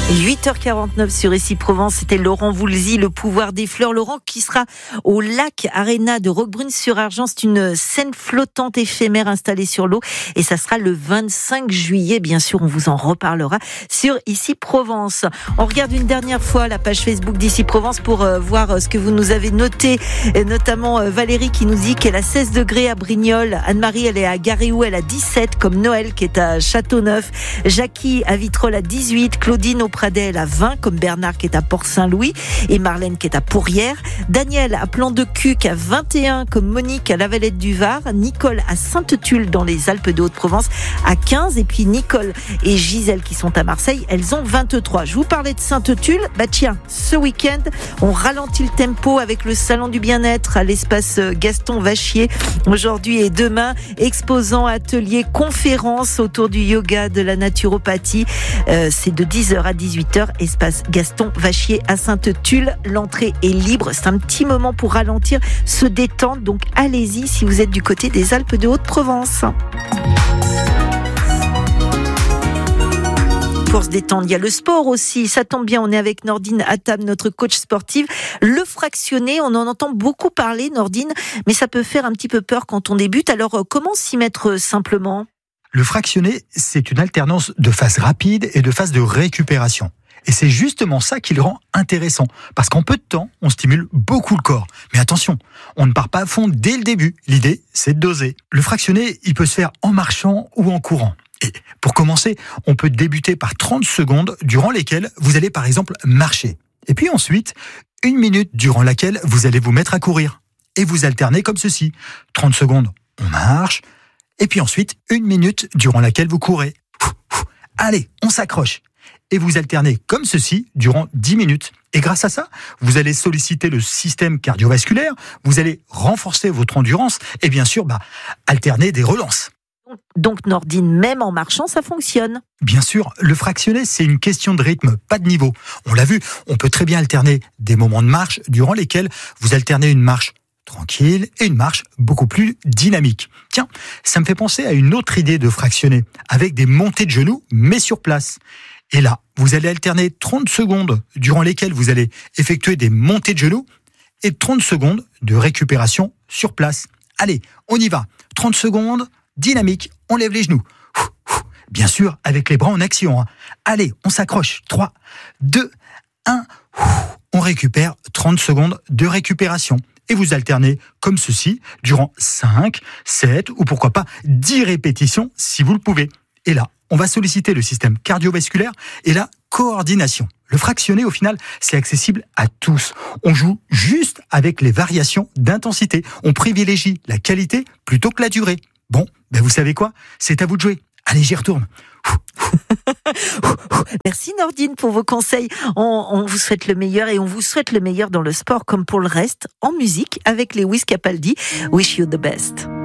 8h49 sur Ici Provence, c'était Laurent Voulzy, le pouvoir des fleurs. Laurent qui sera au lac Arena de Roquebrune-sur-Argens. C'est une scène flottante éphémère installée sur l'eau et ça sera le 25 juillet. Bien sûr, on vous en reparlera sur Ici Provence. On regarde une dernière fois la page Facebook d'Ici Provence pour voir ce que vous nous avez noté, et notamment Valérie qui nous dit qu'elle a 16 degrés à Brignoles. Anne-Marie, elle est à Garéou, elle a 17, comme Noël qui est à Châteauneuf. Jackie à Vitrolles à 18, Claudine au Pradet, elle a 20, comme Bernard qui est à Port-Saint-Louis et Marlène qui est à Pourrières. Daniel à Plan de Cuc à 21, comme Monique à La Valette du Var. Nicole à Sainte-Tulle dans les Alpes de Haute-Provence à 15. Et puis Nicole et Gisèle qui sont à Marseille, elles ont 23. Je vous parlais de Sainte-Tulle. Tiens, ce week-end, on ralentit le tempo avec le salon du bien-être à l'espace Gaston Vachier. Aujourd'hui et demain, exposants, ateliers, conférences autour du yoga, de la naturopathie. C'est de 10h à 18h, espace Gaston Vachier à Sainte-Tulle. L'entrée est libre. C'est un petit moment pour ralentir, se détendre. Donc allez-y si vous êtes du côté des Alpes de Haute-Provence. Pour se détendre, il y a le sport aussi. Ça tombe bien, on est avec Nordine Attab, notre coach sportive. Le fractionné, on en entend beaucoup parler, Nordine, mais ça peut faire un petit peu peur quand on débute. Alors, comment s'y mettre simplement ? Le fractionné, c'est une alternance de phase rapide et de phase de récupération. Et c'est justement ça qui le rend intéressant. Parce qu'en peu de temps, on stimule beaucoup le corps. Mais attention, on ne part pas à fond dès le début. L'idée, c'est de doser. Le fractionné, il peut se faire en marchant ou en courant. Et pour commencer, on peut débuter par 30 secondes durant lesquelles vous allez par exemple marcher. Et puis ensuite, 1 minute durant laquelle vous allez vous mettre à courir. Et vous alternez comme ceci. 30 secondes, on marche. Et puis ensuite, 1 minute durant laquelle vous courez. Allez, on s'accroche. Et vous alternez comme ceci durant 10 minutes. Et grâce à ça, vous allez solliciter le système cardiovasculaire, vous allez renforcer votre endurance et bien sûr, alterner des relances. Donc Nordine, même en marchant, ça fonctionne. Bien sûr, le fractionné, c'est une question de rythme, pas de niveau. On l'a vu, on peut très bien alterner des moments de marche durant lesquels vous alternez une marche tranquille et une marche beaucoup plus dynamique. Tiens, ça me fait penser à une autre idée de fractionné, avec des montées de genoux, mais sur place. Et là, vous allez alterner 30 secondes durant lesquelles vous allez effectuer des montées de genoux et 30 secondes de récupération sur place. Allez, on y va. 30 secondes, dynamique, on lève les genoux. Bien sûr, avec les bras en action. Allez, on s'accroche. 3, 2, 1. On récupère 30 secondes de récupération. Et vous alternez comme ceci durant 5, 7 ou pourquoi pas 10 répétitions si vous le pouvez. Et là, on va solliciter le système cardiovasculaire et la coordination. Le fractionné, au final, c'est accessible à tous. On joue juste avec les variations d'intensité. On privilégie la qualité plutôt que la durée. Bon, vous savez quoi ? C'est à vous de jouer. Allez, j'y retourne. Merci Nordine pour vos conseils. On vous souhaite le meilleur et on vous souhaite le meilleur dans le sport comme pour le reste, en musique avec Lewis Capaldi. Wish you the best.